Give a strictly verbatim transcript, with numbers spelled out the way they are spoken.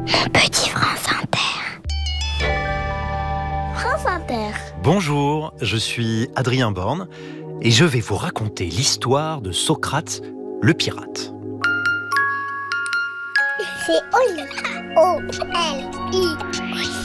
Mon petit France Inter. France Inter. Bonjour, je suis Adrien Borne et je vais vous raconter l'histoire de Socrate, le pirate. C'est Oli. O L I.